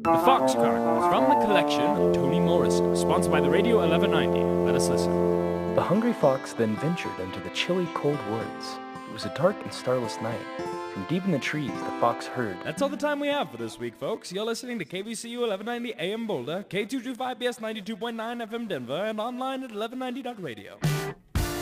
The Fox Chronicles from the collection of Toni Morrison, sponsored by the Radio 1190. Let us listen. The hungry fox then ventured into the chilly, cold woods. It was a dark and starless night. From deep in the trees, the fox heard. That's all the time we have for this week, folks. You're listening to KVCU 1190 AM Boulder, K225BS 92.9 FM Denver, and online at 1190.radio.